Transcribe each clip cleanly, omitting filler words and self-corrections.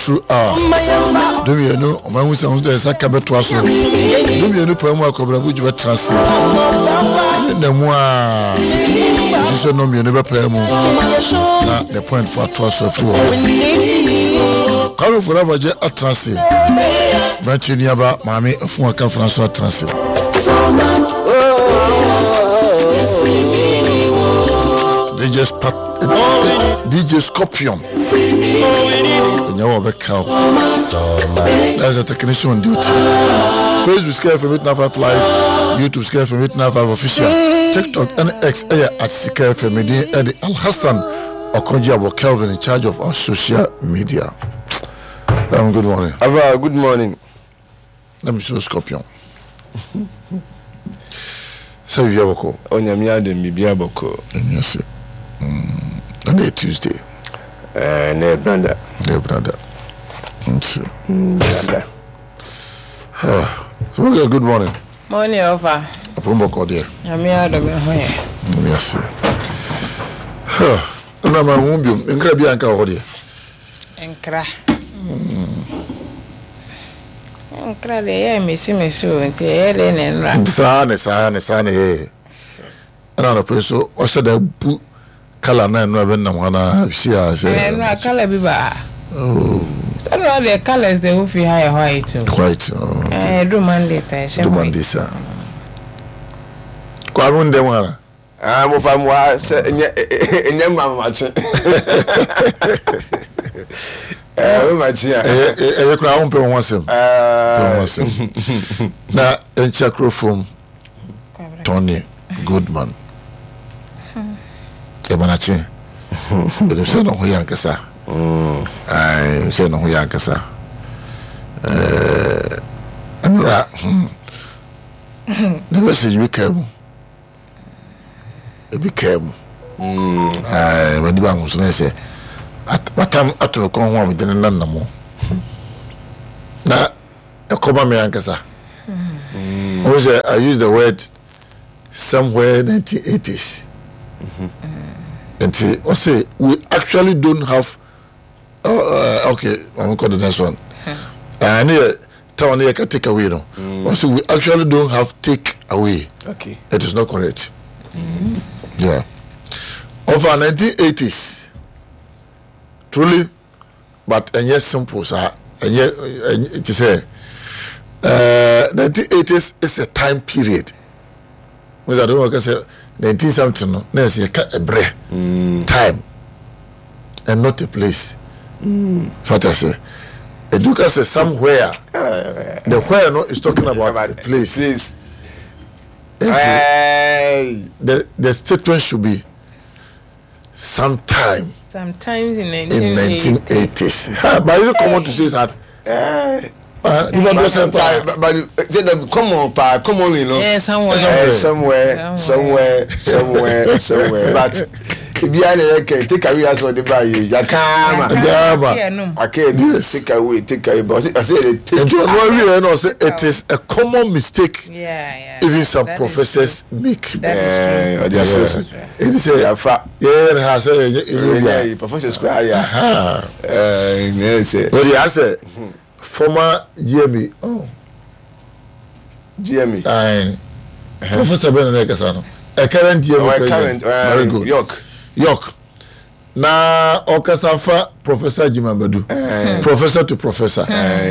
true hour. Do you know? My wife says there's a cabin to us. Do you know? Poema Cobra, which were translated. The moi, this is no me never pay more. The point for trust of you. Coming forever, just a translate. Branch in Yaba, Mammy, a former conference or translate. DJ Scorpion. That's a technician on duty. Facebook Sky from Midnight 5 Live, YouTube Sky from Midnight 5 Official, TikTok and X at Sky from Medina Eddie Al Hassan or Konjabo Kelvin in charge of our social media. Good morning. Ava, good morning. Let me show Scorpion. Say you have a call. Onyamia de Mibiaboko. Yes. And Tuesday. Ne brother. Brother. So good morning. Morning, Ova. Upon Cordia. Yamia de Mahoya. Yes. No, my womb, in Grabianca Cordia. Encra. Encra, they miss me so, and Ellen and Rat. Son, hey. Another person, what's the book? Color nine raven wana share color biba. Oh. Some of the colors they will be high white. Quite. Do Monday. Do Monday, sir. Quamun de one. I'm of I'm was in your mamma. A crown per once him. Now, and chakro from Tony Goodman. Ebanachi. They say no yankasa. I say no yankasa. The message became. It became. When you bang was say, at what time at to come home with the Nandamo. Now, a cover me yankasa. I use the word somewhere in the 1980s. And say we actually don't have okay, I'm going to the next one. And here town here can take away no. We actually don't have take away. Okay. It is not correct. Yeah. Over 1980s. Truly, but and yes simple sir. And yet it is 1980s is a time period. I don't know what I say 19 something no na say a break time and not a place. What I say educa say somewhere the where no is talking about a place. The statement should be sometimes in 1980s. But you come on to say that but come on, you know. Yeah, somewhere. But if you are take away as well, the value. I can't take away. But I say it is a common mistake. Yeah. Even some professors make. That is true. It is a fact. Yeah, professors cry. Yes. But he has a former GME. GME. Professor Benedicasano. A current GME. Very good. York. Na Okasafa Professor Jimambadu. Professor to professor.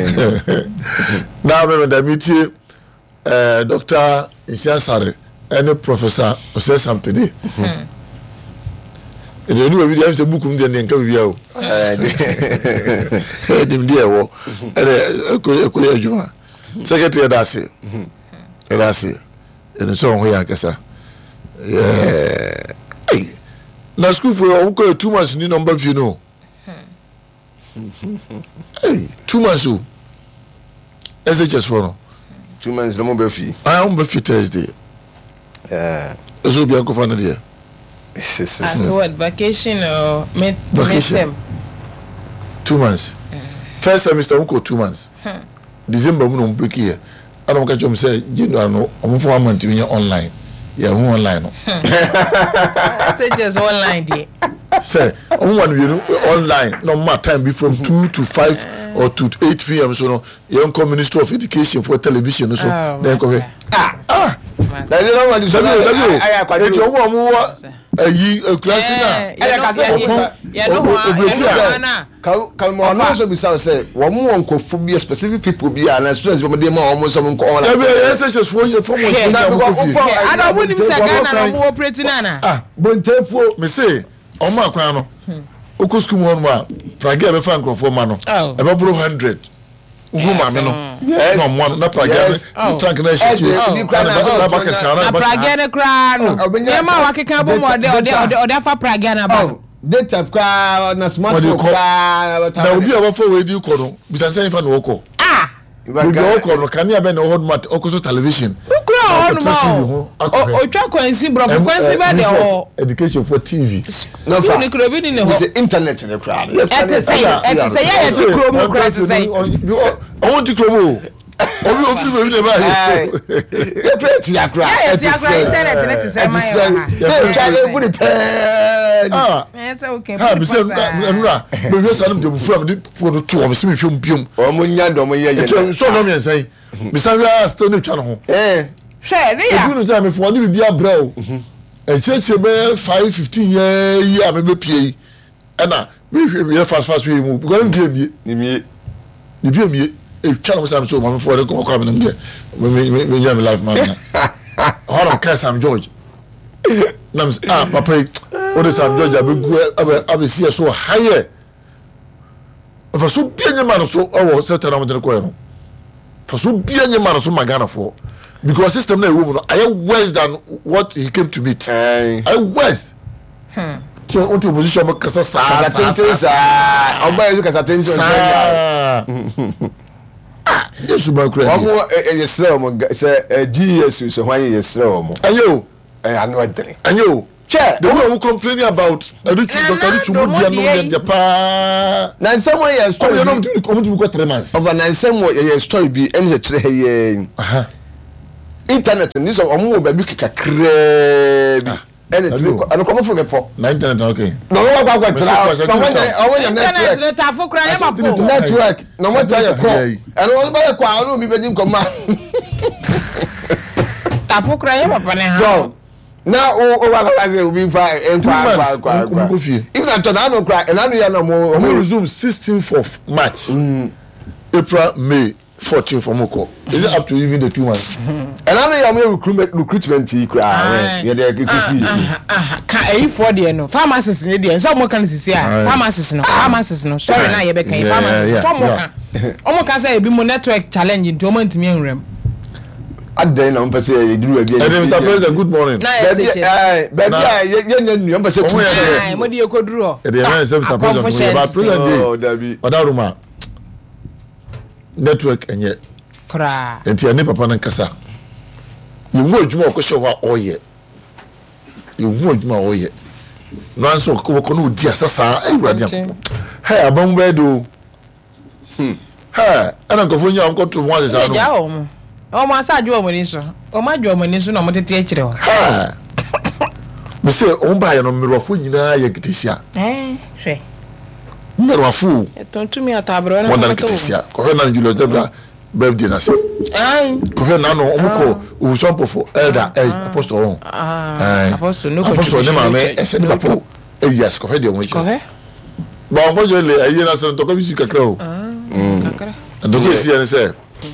Now remember the meeting Dr. Isiasare and Professor Ose Sampede. You do a video of a book and then come here. Secretary Dasi. And so on, yeah. Now, school for uncle 2 months, new number, you know. Hey, 2 months. SHS for 2 months, no more fee. I am Buffy Thursday. This will be Uncle Fanny. As what vacation or vacation? 2 months. First semester, Uncle 2 months. December, we don't break here. I don't catch him say, you know, I'm 4 months online. yeah online no say just online there say one you online no matter time be from 2 to 5 or to 8 p.m. so no young Ministry of Education for television so then go that is not what you say ayi class na come on also be say one more nkofo be specific people be and students be dey ma almost some nko on SHS for you from I don't want him say Ghana no operating na bontefo me say o ma kwan no oko school one ma praga be fan nkofo ma no e be bro 100 uhu ma me no no mo na praga tank na shi na ba ka sana na praga na kra no e ma wa keka bo mo de fa praga na ba data kra na smartphone kra na obi a wa fo we di ko no bisan say fa no oko we oko no kan ya be na hold mat oko so television kra on ma o twa kwansi bro kwansi be de o education for TV no fa ni kro bi ni ne ho internet ne kra et say ya ti kro mo kra ti say I want to come obi o fi be ba e print ya kra internet net say my e try buri pe say okay ha bi say nura be we sanum de bu from de for to o me se me hwem biom o mo nya do mo ye so no me say me say we still no twa no ho hwe ne ya you know say me for de bibia bra o e cheche be 5-15 year ya me be pie na me hwem ye fast we mu because me mi e twa sam so ma for de ko kwa me nde me nya me life man hold on Sam George nam papa o de Sam George abe see so higher fa so bianye man so o setara mo de ko no fa so bianye man so magana for because system na e wo mu no I worse than what he came to meet I worse so on to position mo kasa sa oba yesu kasa tension yesu ba kura omo yesre mo say GS so hwan yesre mo ayo anu adre ayo che the way we complaining about Dr. mo dia no ye Japan na nsem ye story no do ko 3 months over na nsem ye story bi ene kire ye internet ni so omo ba bi kakra bi ene timi ano komo fo me po na internet okay no wa kwa tra no wa network internet ta fo kra ye ma po network no mo try ko ano wo ba kwa ano bi be dim ko ma ta fo kra ye ma pa ne ha so na o wa ka say obi fa kwa if na to na no cry and anu ya no mo resume 16th of March April May 14 for Moko. Is it up to even the 2 months? And I am recruitment cry. Yeah, they see. Can for the no pharmacists in the some more can see pharmacists no. Sorry, now you be can pharmacists. Omo can say be mo network challenge into moment me nrem. At then on person you do be. Mr. President, good morning. Baby, you person. Oh, mo di ekoduro. E dey Mr. President, but President Odaruma network enye kra enti ane papa nan kasa yewu adwuma okoshe ho oye yewu adwuma oye no anso ko no di asasa awurade am hey abam bedo ha ana ko fo nya on ko to mo asesa no ja o mo asa adwo mo ni so o ma adwo mo ni so na mo tete akire ho ha me se on ba ye no mirofo nyina ye kitisia hwe mirofo tontumi atabro na mo dan kitisia ko he na Julius Debra birthday na se ko he na no omko usompofo elder apostle on apostle no ko apostle ne ma me ese ne papo yes ko he de won ko he ba mo je le ayi na se to ko bi kakra o kakra ndo ko si ene se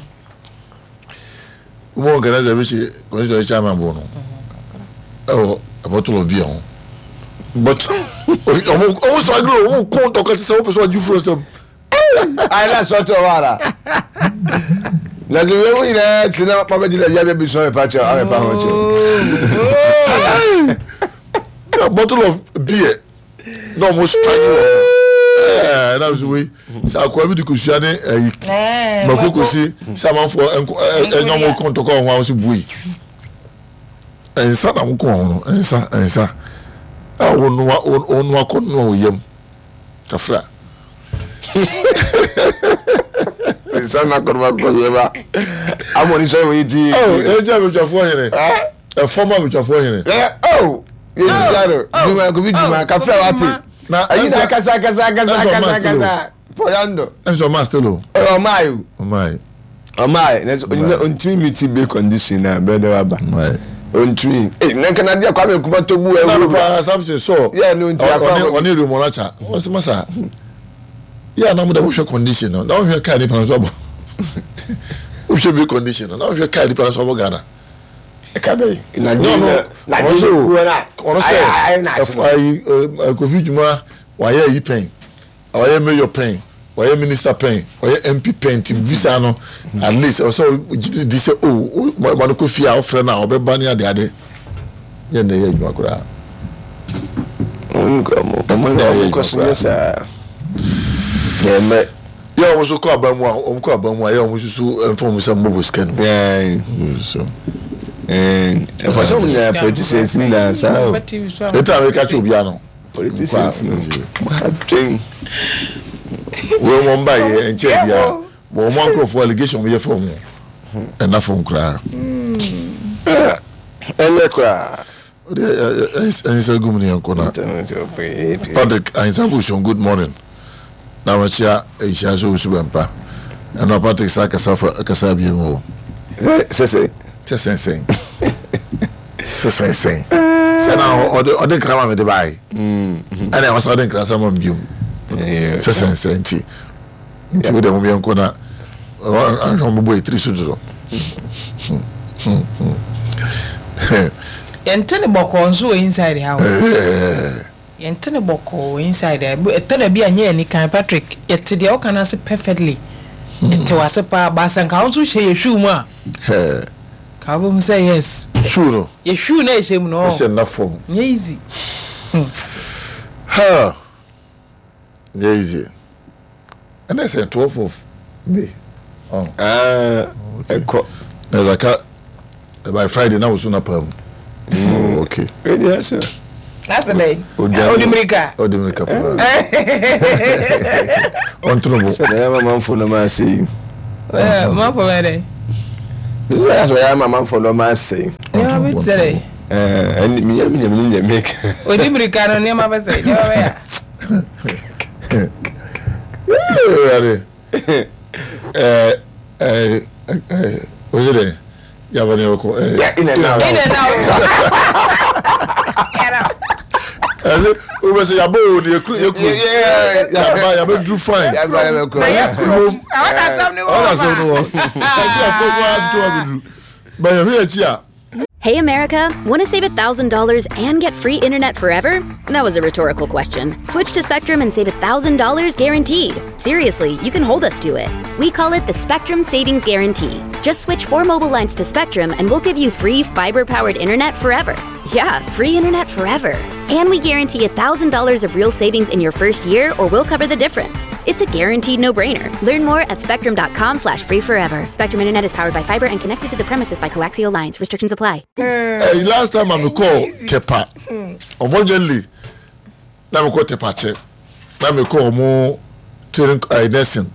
mo organize bi che ko so chairman bo no oh apostle obi on but omo struggle omo ko to ka se o person ju fro sem ai la so to wala la je we ina sina pa be dile bia be so e pa che a pa ho che a bottle of beer no mo struggle that was way sa ko bi di ko suane makoko si sa manfo enyo mo ko to ko ho a so bui ensa na mo ko ho ensa onu akonu oyem kafra ensa na korba ko yeba amoni so we ti eja be jafo here A former which of one. Oh, yes, I go with my cafe. Now, I need a casa. Porando. And so, Master Low. Oh, my. That's on 3 meeting be condition, brother. On 3. Can I come to something so? Yeah, no, on your Monacha. What's the matter? Yeah, no, the social condition. Now you're carrying Panzobo. We should be conditional. Now you're carrying Panzobo Ghana. I confuse you. Why are you paying? Why are you paying? Why are minister paying? Why are MP paying? Visa no, at least also this. Oh, my coffee our friend now. Be banning the other. Yeah, the year you are good. Yeah, I was so called Bamwa. I was so informed some mobile scan. Yeah, so. And for some politicians, the time we catch you, piano. Politicians, we won't buy and check. Yeah, one go for allegation we have from enough from cry. And the cry. And it's a good morning, Patrick. I am good morning. Now, what's your Asia so super? And no Patrick Sakasafa Kasabi. Saying. So now, or the crime with the buy. And I was ordering class among you. Saying, into the woman corner. I'm from boy 3 suits. And tell about also inside the house. And tell about inside there. Tell a be a near any kind Patrick. Yet to the Okanasi perfectly. It was a pa basan council share your shoe ma. Kabum say yes. Sure. Your shoe nation no. It's enough for me. Easy. Ha. Easy. And I said 12th of May. Oh. There's a cat by Friday now soon up. Oh, okay. Yes, sir. That's the day. Odimrika. On trouble. So I am a man for the massy. Man for where? That's why I'm a man for the massy. Yeah, I say. And me make. Odimrika no near my say. What's it? Yeah, but yeah, in and out. We was a yabo, yeah, do fine. Hey America, want to save $1,000 and get free internet forever? That was a rhetorical question. Switch to Spectrum and save $1,000 guaranteed. Seriously, you can hold us to it. We call it the Spectrum Savings Guarantee. Just switch 4 mobile lines to Spectrum and we'll give you free fiber-powered internet forever. Yeah, free internet forever. And we guarantee $1,000 of real savings in your first year or we'll cover the difference. It's a guaranteed no-brainer. Learn more at spectrum.com/free forever. Spectrum Internet is powered by fiber and connected to the premises by coaxial lines. Restrictions apply. Last time I'm call Tepa. Unfortunately, I'm call Tepa check. I'm call more training nursing.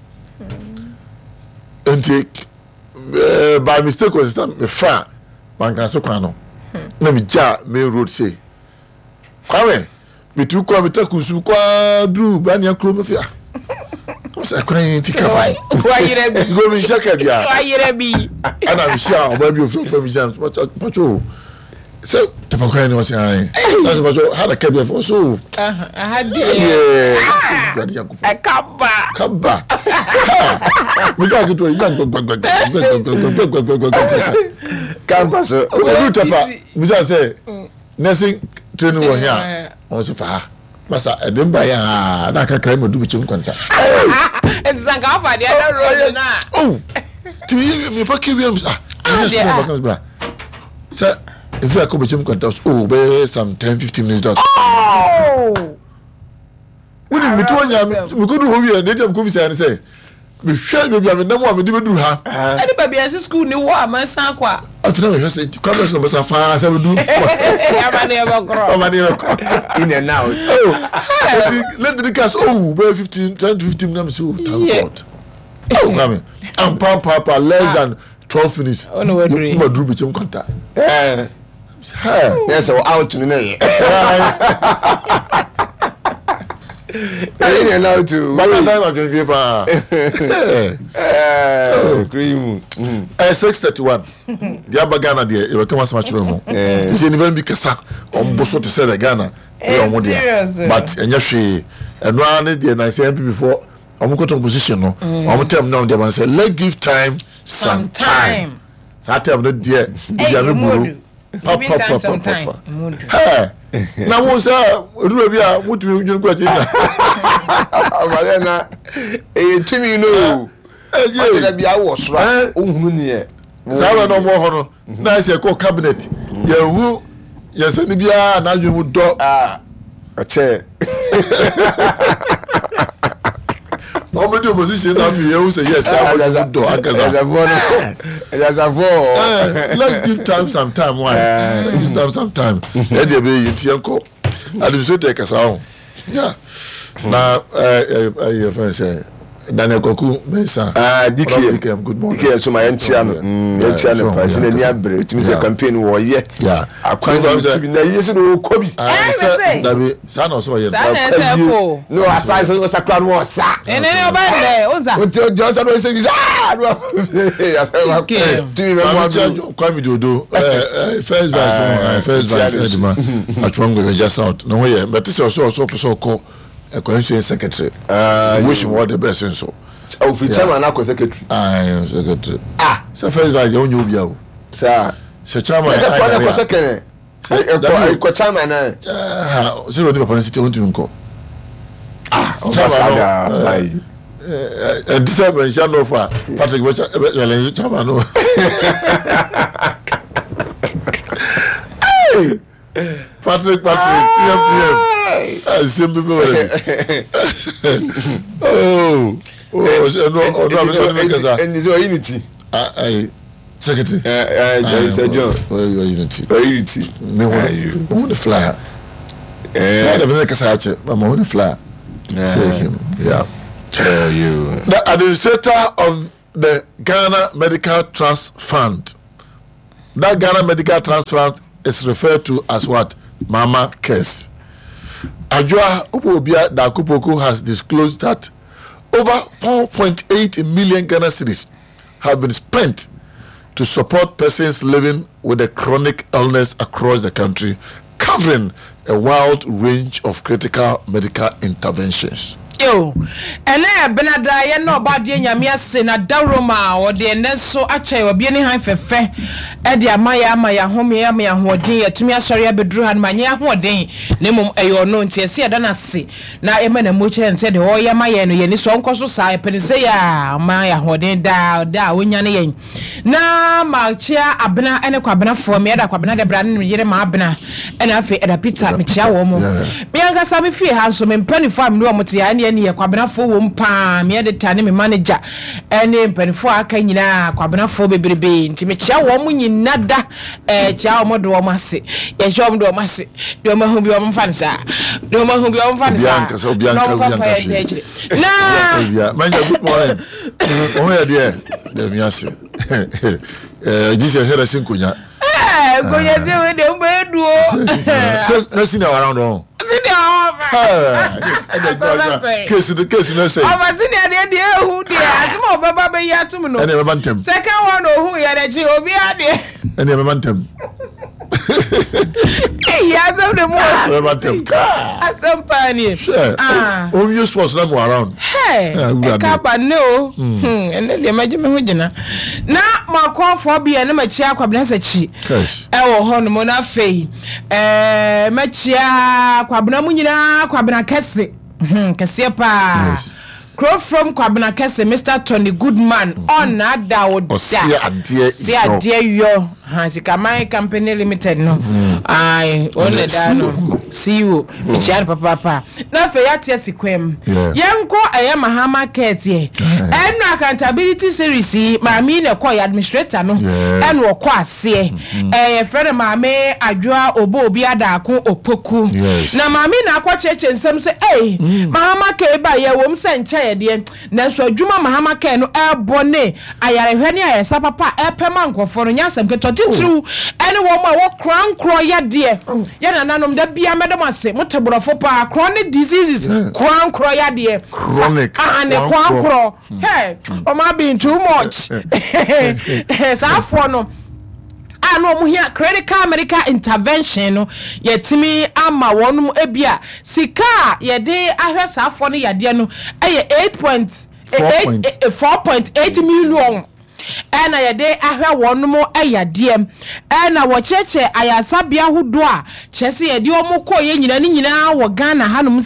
And take by mistake was that me fa man can so kwano. Na me ja main road say. Kwame, me tu kwa me takusu kwa dru ba nya kro me fia. I'm say kwan ti ka fa. Why you there be? Go me shaka bia. Why you there be? And I'm sure oba bi ofro from jam. Pacho. So Tepa kwan ni wasi ai. That's pacho had a cab for so. I had yeah. I Kaba. We got to do Kaba so. Tepa. We say nursing training was here. On so far. Masa edemba ya na kakra me du bichim kwanta. And Sanka for the other na. Oh. Ti me pa ke wiem ah. Sir, if I come bichim kwanta, oh, be some 10-15 minutes just. Oh. When me to anya me go do ho wi na dem ko bi say na say. Me hwe be bia me nam wa me de be du ha. Any baby as school ni wo amansan kwa. After we say come so masa fa say we do. Ya ba ne ba kro. Oh, man, in and out. Oh. Let the cast be 10 to 15 minutes so thank God. Oh, come. I'm papa less than 12 minutes. Oh no, we do. We do bichim contact. Yes, so out in the name. I know to. But I don't give you cream. 6:31. The other Ghana, dear, you come as much room. It's even because on Bosso to say the Ghana. But and yes, and one and I say before. I'm going to position. No, I'm tell them now. They want say let's give time some time. That time no dear. Papa. Hey, now what's that? Rubia, what do you go to? Valena, to me, no. Yeah, be I was right. Sarah no more honor. Nice, a cabinet. Yeah, who? Yes, and be now you would do a chair. How do position of you say yes? Let's give time some time. Why? Let's give time some time. Let there be Tianko. I do so take us out. Yeah. Now, your friend say Daniel Koku Mesa. DK, good morning. DK, so my channel, person in Yabre, to me, a campaign war, yeah. I quite to be nice to Kobe. That be son or so. No, I saw was a crowd war, sir. And anybody, Johnson was saying, Kwame Dodo, first vice, I want just out. No way, but this is also so called. A coincidence secretary. Wish him all the best and so. Oh, for chairman, I was secretary. I am secretary. So first by your new bill. Sir, chairman, I was secretary. I chairman. Zero publicity on to go. December, shall know for Patrick was chairman. Patrick, PM. Simple. And is your unity. I secretary. Said John. Unity. Me want the flyer. I make a search, but I want the flyer. Say him. Yeah. Tell you. The administrator of the Ghana Medical Trust Fund. That Ghana Medical Trust Fund is referred to as what? Mama Cares. Ajua Ubobia Dakupoko has disclosed that over 4.8 million Ghana cedis have been spent to support persons living with a chronic illness across the country, covering a wide range of critical medical interventions. Yo, and Benada, you know about the Yamia na Daroma or the Neso Ache or Bieni Hanfe, Edia Maya, Homia, Mia, who dear to me, sorry, I bedrew and Mania, who day, Nemo, a your known Tia, Dana see. Now, Emma and Mucha and said, oh, ya Maya, and Yenny Sonko Society, Pedisea, Maya, who then da, when Yanni. Now, my chair, Abena, and a cabana for me, a cabana, the brand, Yedema Abena, and I feel at a pizza, Micha Womo. Bianca Sami Fee has some penny farm, no Motia. Ni kwabena fo wo mpa me de tane me manager ene mpanifo aka nyina kwabena fo bebrebe nti me chia wo mu nyina da chia wo do wo mase ye chia wo do wo mase do ma hu bi wo mfa nsa do ma hu bi wo mfa nsa bianca na manja good morning o ya de mi ase Jesus here sinkonya gonya se we de mbeduo na senior around on case no say I'm senior de who dey asimo baba be ya tum no ene me bantem second one who ya de chi obi ade ene me bantem ya so de mo me bantem asampani you sports na mo around ka ba no ene de maje me ho gina na makofo bia na machia kwabena sachi wo ho no mo na fei machia kwabena mu nyina kwabena kese kese pa Crow from Kwabena Kese, Mr. Tony Goodman on that would see a dear yo has a company limited no. I only that see you, Michelle Papa. Now for your sequem. Yanko, I am a hammer cat ye. And accountability series, my mean a coy administrator no, and walk say a friend of my may I draw obo biada ko opoku. Now, my mean I watch it and some say, hey, Mahama K by your woman send chair. Na so adwuma mahama kan no e bone ayare hwani ayesa papa e pema nkofo no nyasem keto titru ene wo ma wo krankro yade ye nananom da bia medem ase moteborofo pa chronic diseases krankro yade chronic and krankro hey o ma be too much sa for no ano mo hia critical medical intervention no yetimi ama wonum ebia sika yede ahwesa afo no yade no eye 4.8 million ena yede ahwe wonum eyade ena wo cheche ayasabia hodo a chese yede omo koye nyina ni nyina wo Ghana hanom